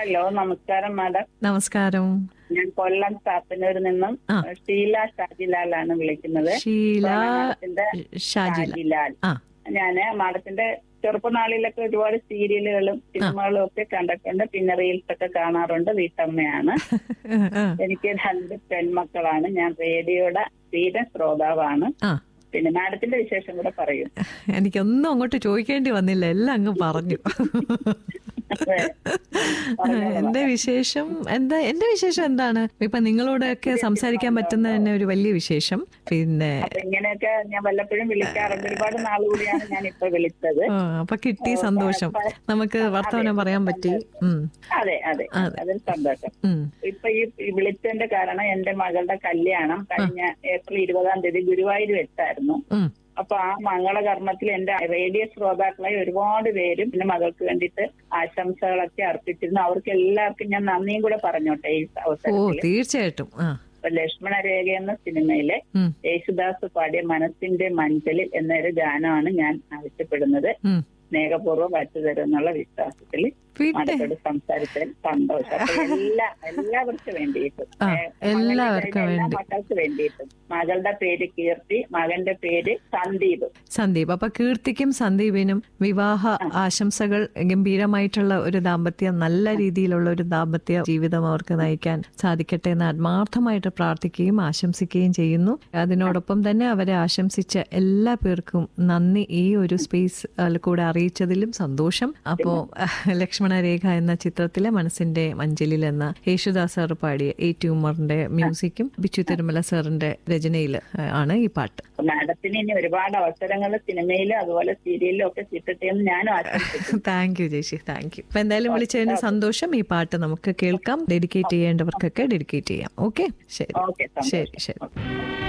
Hello, നമസ്കാരം madam. നമസ്കാരം. ഞാൻ കൊല്ലം ചാത്തന്നൂരിൽ നിന്നും ഷീല ഷാജിലാലാണ് വിളിക്കുന്നത്. ഷീല മാഡത്തിന്റെ ഷാജിലാൽ. ഞാന് മാഡത്തിന്റെ ചെറുപ്പനാളിലൊക്കെ ഒരുപാട് സീരിയലുകളും സിനിമകളും ഒക്കെ കണ്ടിട്ടുണ്ട്. പിന്നെ റീൽസ് ഒക്കെ കാണാറുണ്ട്. വീട്ടമ്മയാണ്. എനിക്ക് 2 പെൺമക്കളാണ്. ഞാൻ റേഡിയോയുടെ സ്ഥിരം ശ്രോതാവാണ്. പിന്നെ മാഡത്തിന്റെ വിശേഷം കൂടെ പറയും. എനിക്കൊന്നും അങ്ങോട്ട് ചോദിക്കേണ്ടി വന്നില്ല, എല്ലാം അങ്ങ് പറഞ്ഞു. എന്റെ വിശേഷം എന്താണ്? ഇപ്പൊ നിങ്ങളോടൊക്കെ സംസാരിക്കാൻ പറ്റുന്ന തന്നെ ഒരു വലിയ വിശേഷം. പിന്നെ ഇങ്ങനെയൊക്കെ ഞാൻ വല്ലപ്പോഴും വിളിക്കാറുണ്ട്. ഒരുപാട് നാളുകൂടിയാണ് ഞാൻ ഇപ്പൊ വിളിച്ചത്. അപ്പൊ കിട്ടി സന്തോഷം, നമുക്ക് വർത്തമാനം പറയാൻ പറ്റി. അതെ അതെ, അതിൽ സന്തോഷം. ഇപ്പൊ ഈ വിളിച്ചതിന്റെ കാരണം എന്റെ മകളുടെ കല്യാണം കഴിഞ്ഞ ഏപ്രിൽ 20-ാം തീയതി ഗുരുവായൂർ വെച്ചായിരുന്നു. അപ്പൊ ആ മംഗളകർമ്മത്തിൽ എന്റെ റേഡിയോ ശ്രോതാക്കളായി ഒരുപാട് പേരും പിന്നെ മകൾക്ക് വേണ്ടിയിട്ട് ആശംസകളൊക്കെ അർപ്പിച്ചിരുന്നു. അവർക്ക് എല്ലാവർക്കും ഞാൻ നന്ദിയും കൂടെ പറഞ്ഞോട്ടെ ഈ അവസരത്തിൽ. തീർച്ചയായിട്ടും. ലക്ഷ്മണരേഖ എന്ന സിനിമയിലെ യേശുദാസ് പാടിയ മനസ്സിന്റെ മഞ്ചലിൽ എന്നൊരു ഗാനമാണ് ഞാൻ ആവശ്യപ്പെടുന്നത്. സ്നേഹപൂർവ്വം വച്ചു തരും എന്നുള്ള വിശ്വാസത്തിൽ മകളോട് സംസാരിച്ചതിൽ സന്തോഷം. എല്ലാവർക്കും വേണ്ടിയിട്ടും മക്കൾക്ക് വേണ്ടിയിട്ടും. മകളുടെ പേര് കീർത്തി, മകന്റെ പേര് സന്ദീപ്. അപ്പൊ കീർത്തിക്കും സന്ദീപിനും വിവാഹ ആശംസകൾ. ഗംഭീരമായിട്ടുള്ള ഒരു ദാമ്പത്യം, നല്ല രീതിയിലുള്ള ഒരു ദാമ്പത്യ ജീവിതം അവർക്ക് നയിക്കാൻ സാധിക്കട്ടെ എന്ന് ആത്മാർത്ഥമായിട്ട് പ്രാർത്ഥിക്കുകയും ആശംസിക്കുകയും ചെയ്യുന്നു. അതിനോടൊപ്പം തന്നെ അവരെ ആശംസിച്ച എല്ലാ പേർക്കും നന്ദി. ഈ ഒരു സ്പേസ് കൂടെ അറിയിച്ചതിലും സന്തോഷം. അപ്പോ ലക്ഷ്മണരേഖ എന്ന ചിത്രത്തിലെ മനസ്സിന്റെ മഞ്ചലിൽ എന്ന യേശുദാസ് സാർ പാടിയ എ ട്യൂമറിന്റെ മ്യൂസിക്കും ബിച്ചു തിരുമല സാറിന്റെ രചനയിൽ ആണ് ഈ പാട്ട്. മാഡത്തിന് ഇനി ഒരുപാട് അവസരങ്ങൾ സിനിമയിലും അതുപോലെ സീരിയലിലും ഒക്കെ കിട്ടട്ടെ എന്ന് ഞാനും ആശംസിക്കുന്നു. താങ്ക് യു ചേച്ചി, താങ്ക് യു. അപ്പൊ എന്തായാലും വിളിച്ചതിന് സന്തോഷം. ഈ പാട്ട് നമുക്ക് കേൾക്കാം. ഡെഡിക്കേറ്റ് ചെയ്യേണ്ടവർക്കൊക്കെ ഡെഡിക്കേറ്റ് ചെയ്യാം. ഓക്കെ, ശരി ശരി ശരി.